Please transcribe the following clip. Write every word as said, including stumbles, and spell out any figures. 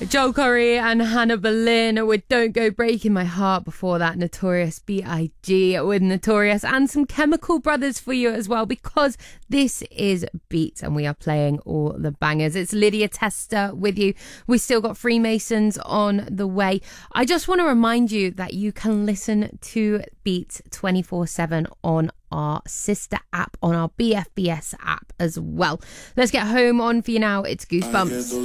Joel Corey and Hannah Boleyn with Don't Go Breaking My Heart. Before that, Notorious B I G with Notorious, and some Chemical Brothers for you as well, because this is Beats and we are playing all the bangers. It's Lydia Tester with you. We still got Freemasons on the way. I just want to remind you that you can listen to Beats twenty-four seven on our sister app, on our B F B S app as well. Let's get Home on for you now. It's Goosebumps.